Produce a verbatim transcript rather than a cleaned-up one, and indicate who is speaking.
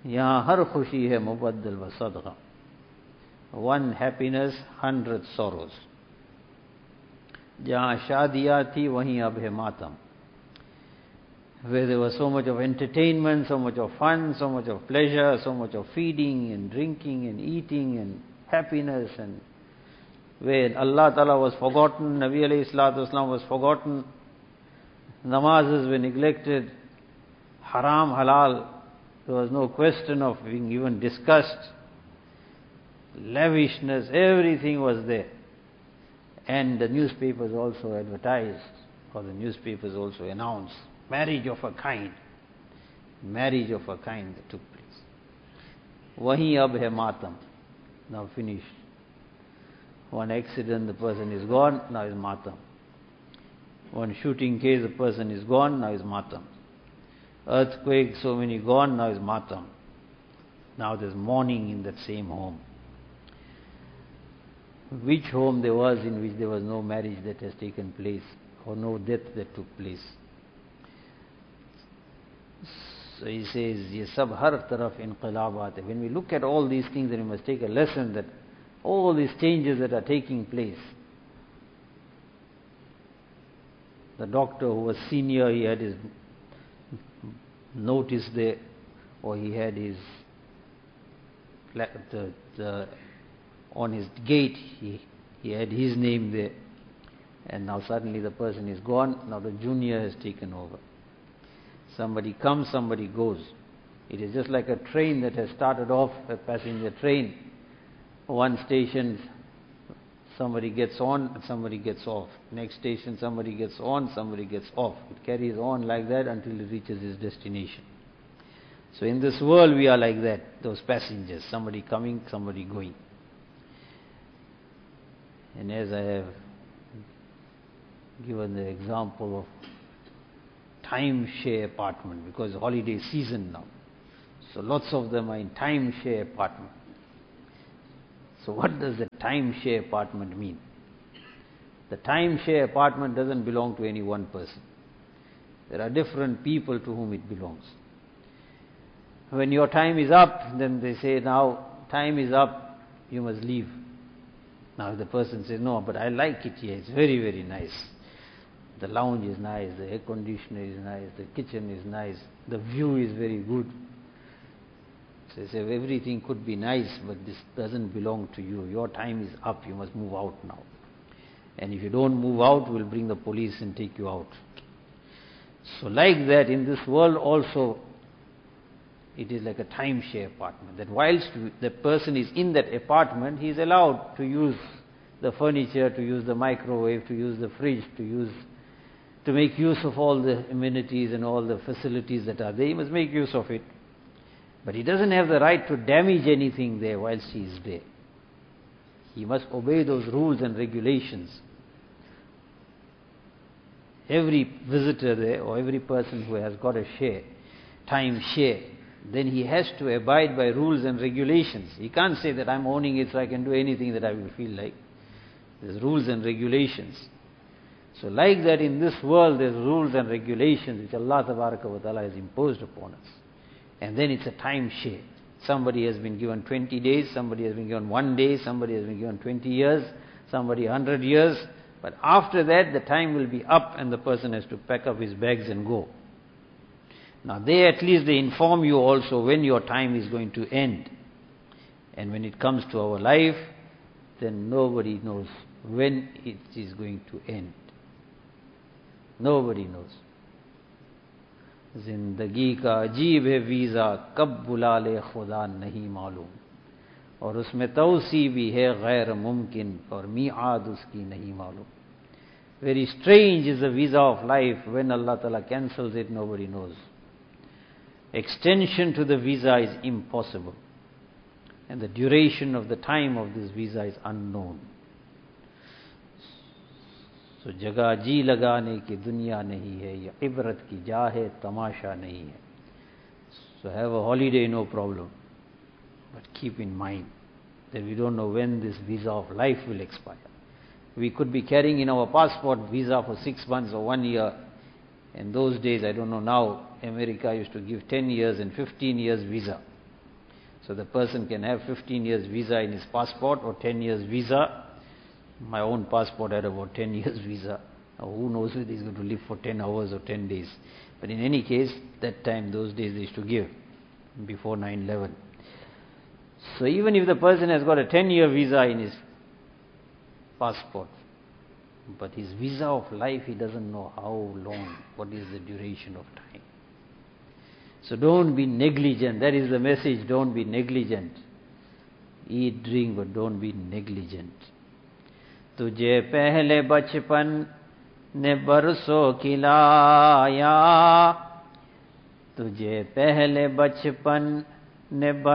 Speaker 1: यहाँ हर खुशी है मुबद्दल व सदका. One happiness, hundred sorrows. जहाँ शादियाँ थी वहीं अब है मातम. Where there was so much of entertainment, so much of fun, so much of pleasure, so much of feeding and drinking and eating and happiness, and where Allah Ta'ala was forgotten, Nabi alayhi salatu wasalam was forgotten, namazes were neglected, haram, halal, there was no question of being even discussed, lavishness, everything was there. And the newspapers also advertised, or the newspapers also announced, marriage of a kind, marriage of a kind that took place. Wahi ab hai matam, now finished. One accident, the person is gone, now is matam. One shooting case, the person is gone, now is matam. Earthquake, so many gone, now is matam. Now there's mourning in that same home. Which home there was in which there was no marriage that has taken place, or no death that took place? So he says, ye sab har taraf inqilabat hai. When we look at all these things, then we must take a lesson that all these changes that are taking place. The doctor who was senior, he had his notice there, or he had his, the, the, on his gate, he, he had his name there. And now suddenly the person is gone, now the junior has taken over. Somebody comes, somebody goes. It is just like a train that has started off, a passenger train. One station, somebody gets on, somebody gets off. Next station, somebody gets on, somebody gets off. It carries on like that until it reaches its destination. So in this world we are like that, those passengers, somebody coming, somebody going. And as I have given the example of timeshare apartment, because holiday season now, so lots of them are in timeshare apartment. So what does the timeshare apartment mean? The timeshare apartment doesn't belong to any one person. There are different people to whom it belongs. When your time is up, then they say, now time is up, you must leave. Now if the person says, no, but I like it here, it's very, very nice. The lounge is nice, the air conditioner is nice, the kitchen is nice, the view is very good. So they say, everything could be nice, but this doesn't belong to you. Your time is up, you must move out now. And if you don't move out, we'll bring the police and take you out. So like that, in this world also, it is like a timeshare apartment. That whilst the person is in that apartment, he is allowed to use the furniture, to use the microwave, to use the fridge, to use to make use of all the amenities and all the facilities that are there. He must make use of it. But he doesn't have the right to damage anything there whilst he is there. He must obey those rules and regulations. Every visitor there, or every person who has got a share, time share, then he has to abide by rules and regulations. He can't say that I'm owning it so I can do anything that I will feel like. There's rules and regulations. So like that in this world there's rules and regulations which Allah Tabaraka wa Ta'ala has imposed upon us. And then it's a time share. Somebody has been given twenty days, somebody has been given one day, somebody has been given twenty years, somebody one hundred years. But after that the time will be up and the person has to pack up his bags and go. Now they at least they inform you also when your time is going to end. And when it comes to our life, then nobody knows when it is going to end. Nobody knows. जिंदगी का अजीब है visa कब बुला ले खुदा नहीं मालूम और उसमें तौसी भी है गैर मुमकिन और मीआद उसकी नहीं मालूम. Very strange is the visa of life. When Allah Ta'ala cancels it, nobody knows. Extension to the visa is impossible. And the duration of the time of this visa is unknown. So जगह जी लगाने की दुनिया नहीं है, ये इबरत की जा है, तमाशा नहीं है. So have a holiday, no problem. But keep in mind that we don't know when this visa of life will expire. We could be carrying in our passport visa for six months or one year. In those days, I don't know now, America used to give ten years and fifteen years visa. So the person can have fifteen years visa in his passport or ten years visa. My own passport had about ten years visa. Now who knows whether he's going to live for ten hours or ten days. But in any case, that time, those days they used to give, before nine eleven. So even if the person has got a ten-year visa in his passport, but his visa of life, he doesn't know how long, what is the duration of time. So don't be negligent. That is the message. Don't be negligent. Eat, drink, but don't be negligent. तुझे पहले बचपन ने बरसों खिलाया, तुझे पहले बचपन ने